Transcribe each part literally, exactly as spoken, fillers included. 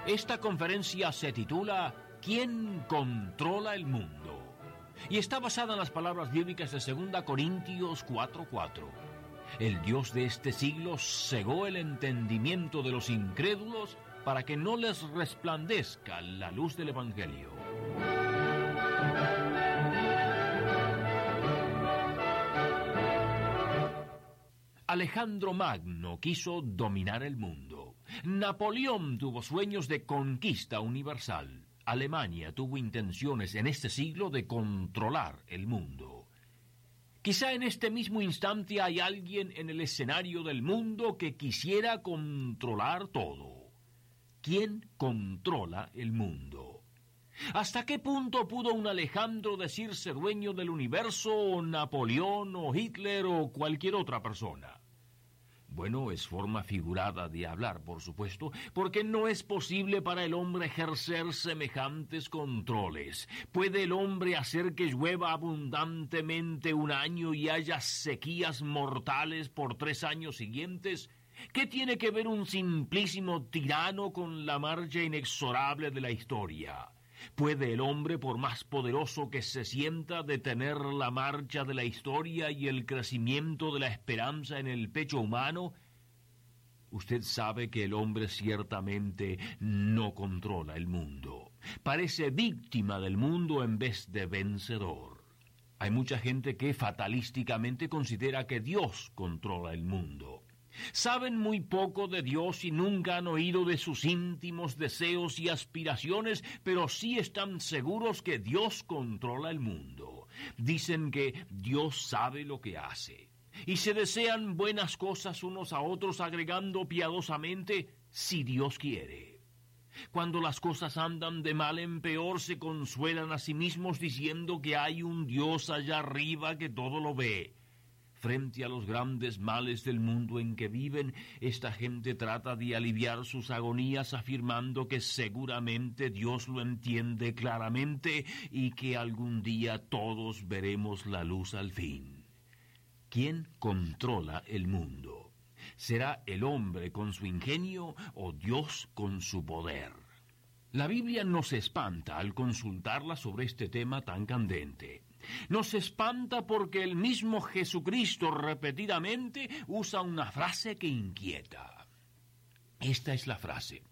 Esta conferencia se titula ¿Quién controla el mundo? Y está basada en las palabras bíblicas de segunda Corintios cuatro cuatro. El Dios de este siglo cegó el entendimiento de los incrédulos para que no les resplandezca la luz del Evangelio. Alejandro Magno quiso dominar el mundo. Napoleón tuvo sueños de conquista universal. Alemania tuvo intenciones en este siglo de controlar el mundo. Quizá en este mismo instante hay alguien en el escenario del mundo que quisiera controlar todo. ¿Quién controla el mundo? ¿Hasta qué punto pudo un Alejandro decirse dueño del universo, o Napoleón, o Hitler, o cualquier otra persona? Bueno, es forma figurada de hablar, por supuesto, porque no es posible para el hombre ejercer semejantes controles. ¿Puede el hombre hacer que llueva abundantemente un año y haya sequías mortales por tres años siguientes? ¿Qué tiene que ver un simplísimo tirano con la marcha inexorable de la historia? ¿Puede el hombre, por más poderoso que se sienta, detener la marcha de la historia y el crecimiento de la esperanza en el pecho humano? Usted sabe que el hombre ciertamente no controla el mundo. Parece víctima del mundo en vez de vencedor. Hay mucha gente que fatalísticamente considera que Dios controla el mundo. Saben muy poco de Dios y nunca han oído de sus íntimos deseos y aspiraciones, pero sí están seguros que Dios controla el mundo. Dicen que Dios sabe lo que hace. Y se desean buenas cosas unos a otros agregando piadosamente, si Dios quiere. Cuando las cosas andan de mal en peor, se consuelan a sí mismos diciendo que hay un Dios allá arriba que todo lo ve. Frente a los grandes males del mundo en que viven, esta gente trata de aliviar sus agonías afirmando que seguramente Dios lo entiende claramente y que algún día todos veremos la luz al fin. ¿Quién controla el mundo? ¿Será el hombre con su ingenio o Dios con su poder? La Biblia nos espanta al consultarla sobre este tema tan candente. Nos espanta porque el mismo Jesucristo repetidamente usa una frase que inquieta. Esta es la frase: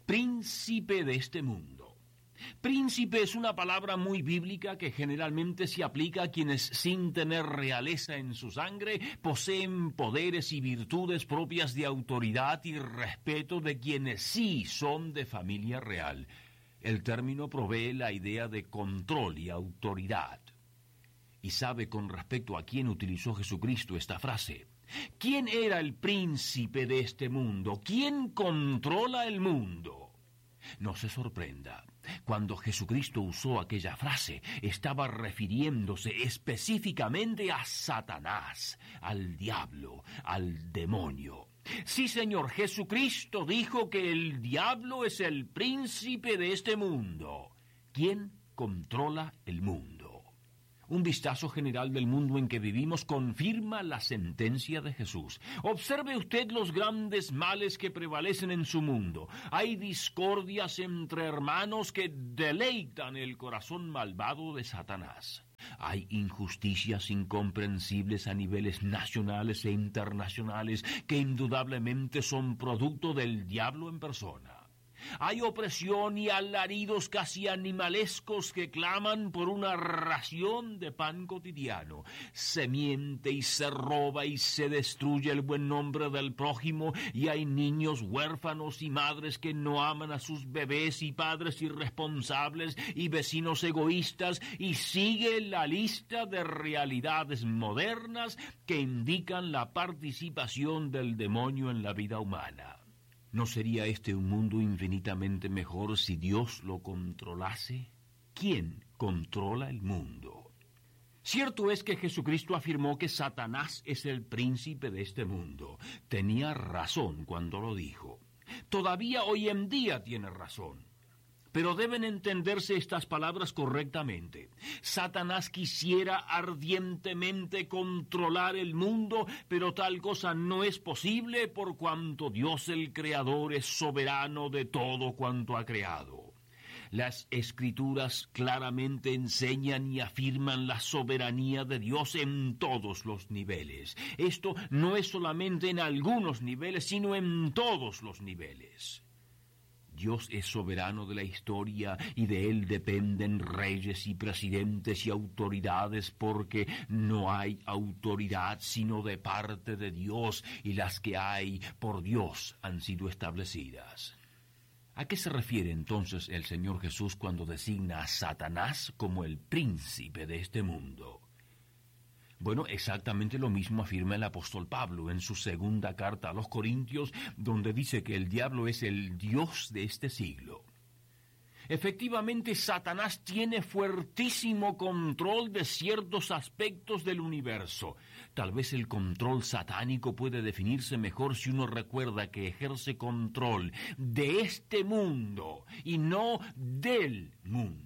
príncipe de este mundo. Príncipe es una palabra muy bíblica que generalmente se aplica a quienes, sin tener realeza en su sangre, poseen poderes y virtudes propias de autoridad y respeto de quienes sí son de familia real. El término provee la idea de control y autoridad. ¿Y sabe con respecto a quién utilizó Jesucristo esta frase? ¿Quién era el príncipe de este mundo? ¿Quién controla el mundo? No se sorprenda. Cuando Jesucristo usó aquella frase, estaba refiriéndose específicamente a Satanás, al diablo, al demonio. Sí, Señor, Jesucristo dijo que el diablo es el príncipe de este mundo. ¿Quién controla el mundo? Un vistazo general del mundo en que vivimos confirma la sentencia de Jesús. Observe usted los grandes males que prevalecen en su mundo. Hay discordias entre hermanos que deleitan el corazón malvado de Satanás. Hay injusticias incomprensibles a niveles nacionales e internacionales que indudablemente son producto del diablo en persona. Hay opresión y alaridos casi animalescos que claman por una ración de pan cotidiano. Se miente y se roba y se destruye el buen nombre del prójimo, y hay niños huérfanos y madres que no aman a sus bebés, y padres irresponsables y vecinos egoístas, y sigue la lista de realidades modernas que indican la participación del demonio en la vida humana. ¿No sería este un mundo infinitamente mejor si Dios lo controlase? ¿Quién controla el mundo? Cierto es que Jesucristo afirmó que Satanás es el príncipe de este mundo. Tenía razón cuando lo dijo. Todavía hoy en día tiene razón. Pero deben entenderse estas palabras correctamente. Satanás quisiera ardientemente controlar el mundo, pero tal cosa no es posible por cuanto Dios el Creador es soberano de todo cuanto ha creado. Las Escrituras claramente enseñan y afirman la soberanía de Dios en todos los niveles. Esto no es solamente en algunos niveles, sino en todos los niveles. Dios es soberano de la historia y de Él dependen reyes y presidentes y autoridades, porque no hay autoridad sino de parte de Dios, y las que hay por Dios han sido establecidas. ¿A qué se refiere entonces el Señor Jesús cuando designa a Satanás como el príncipe de este mundo? Bueno, exactamente lo mismo afirma el apóstol Pablo en su segunda carta a los Corintios, donde dice que el diablo es el Dios de este siglo. Efectivamente, Satanás tiene fuertísimo control de ciertos aspectos del universo. Tal vez el control satánico puede definirse mejor si uno recuerda que ejerce control de este mundo y no del mundo.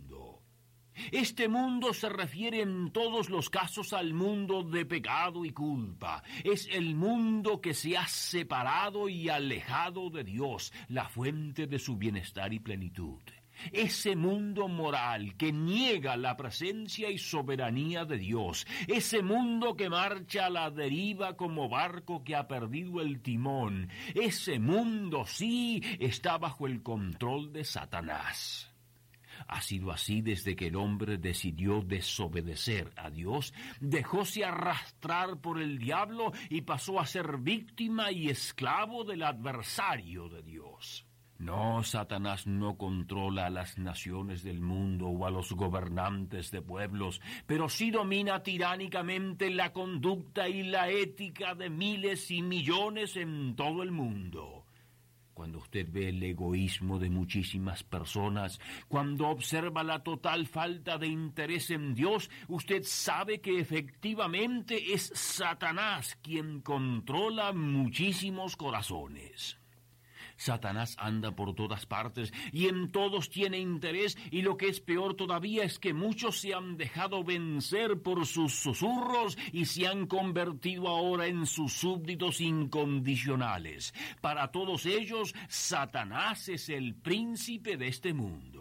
Este mundo se refiere en todos los casos al mundo de pecado y culpa. Es el mundo que se ha separado y alejado de Dios, la fuente de su bienestar y plenitud. Ese mundo moral que niega la presencia y soberanía de Dios, ese mundo que marcha a la deriva como barco que ha perdido el timón, ese mundo sí está bajo el control de Satanás. Ha sido así desde que el hombre decidió desobedecer a Dios, dejóse arrastrar por el diablo y pasó a ser víctima y esclavo del adversario de Dios. No, Satanás no controla a las naciones del mundo o a los gobernantes de pueblos, pero sí domina tiránicamente la conducta y la ética de miles y millones en todo el mundo. Cuando usted ve el egoísmo de muchísimas personas, cuando observa la total falta de interés en Dios, usted sabe que efectivamente es Satanás quien controla muchísimos corazones. Satanás anda por todas partes y en todos tiene interés, y lo que es peor todavía es que muchos se han dejado vencer por sus susurros y se han convertido ahora en sus súbditos incondicionales. Para todos ellos, Satanás es el príncipe de este mundo.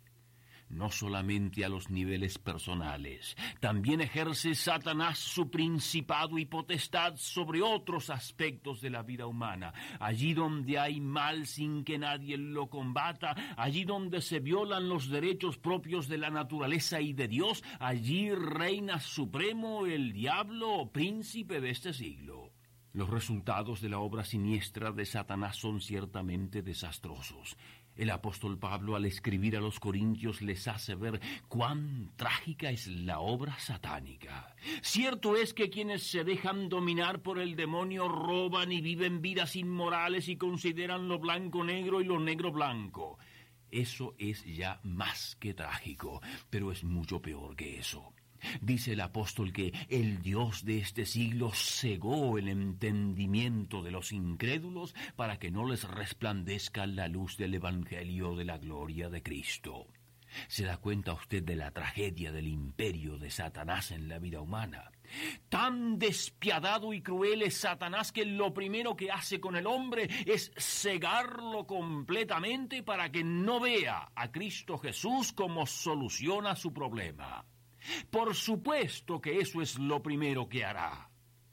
No solamente a los niveles personales, también ejerce Satanás su principado y potestad sobre otros aspectos de la vida humana. Allí donde hay mal sin que nadie lo combata, allí donde se violan los derechos propios de la naturaleza y de Dios, allí reina supremo el diablo o príncipe de este siglo. Los resultados de la obra siniestra de Satanás son ciertamente desastrosos. El apóstol Pablo, al escribir a los Corintios, les hace ver cuán trágica es la obra satánica. Cierto es que quienes se dejan dominar por el demonio roban y viven vidas inmorales y consideran lo blanco negro y lo negro blanco. Eso es ya más que trágico, pero es mucho peor que eso. Dice el apóstol que el Dios de este siglo cegó el entendimiento de los incrédulos para que no les resplandezca la luz del Evangelio de la gloria de Cristo. ¿Se da cuenta usted de la tragedia del imperio de Satanás en la vida humana? Tan despiadado y cruel es Satanás que lo primero que hace con el hombre es cegarlo completamente para que no vea a Cristo Jesús como solución a su problema. Por supuesto que eso es lo primero que hará.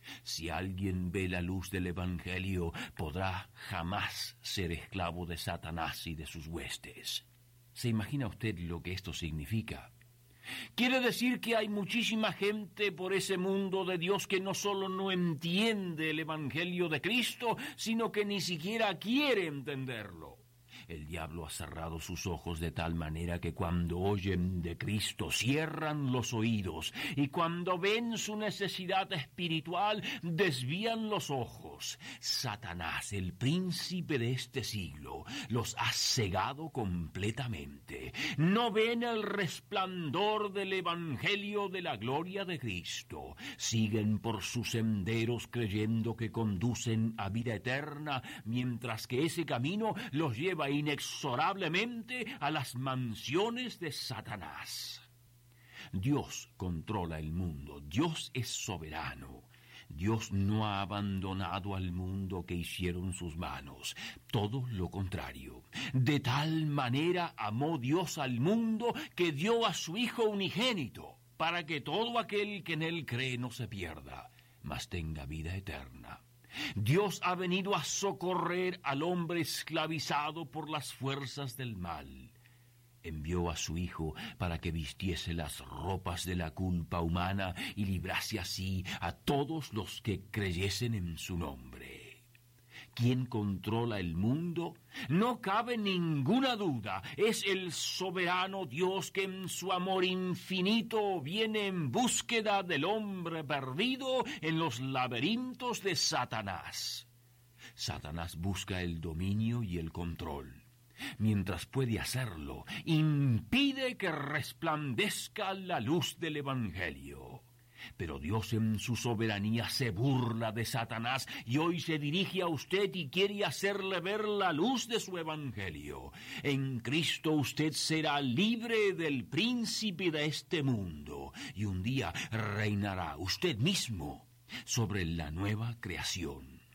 Si alguien ve la luz del Evangelio, podrá jamás ser esclavo de Satanás y de sus huestes. ¿Se imagina usted lo que esto significa? Quiere decir que hay muchísima gente por ese mundo de Dios que no solo no entiende el Evangelio de Cristo, sino que ni siquiera quiere entenderlo. El diablo ha cerrado sus ojos de tal manera que cuando oyen de Cristo cierran los oídos, y cuando ven su necesidad espiritual desvían los ojos. Satanás, el príncipe de este siglo, los ha cegado completamente. No ven el resplandor del Evangelio de la gloria de Cristo. Siguen por sus senderos creyendo que conducen a vida eterna, mientras que ese camino los lleva lleva inexorablemente a las mansiones de Satanás. Dios controla el mundo, Dios es soberano. Dios no ha abandonado al mundo que hicieron sus manos, todo lo contrario. De tal manera amó Dios al mundo que dio a su Hijo unigénito, para que todo aquel que en él cree no se pierda, mas tenga vida eterna. Dios ha venido a socorrer al hombre esclavizado por las fuerzas del mal. Envió a su Hijo para que vistiese las ropas de la culpa humana y librase así a todos los que creyesen en su nombre. ¿Quién controla el mundo? No cabe ninguna duda. Es el soberano Dios que en su amor infinito viene en búsqueda del hombre perdido en los laberintos de Satanás. Satanás busca el dominio y el control. Mientras puede hacerlo, impide que resplandezca la luz del Evangelio. Pero Dios en su soberanía se burla de Satanás y hoy se dirige a usted y quiere hacerle ver la luz de su Evangelio. En Cristo usted será libre del príncipe de este mundo y un día reinará usted mismo sobre la nueva creación.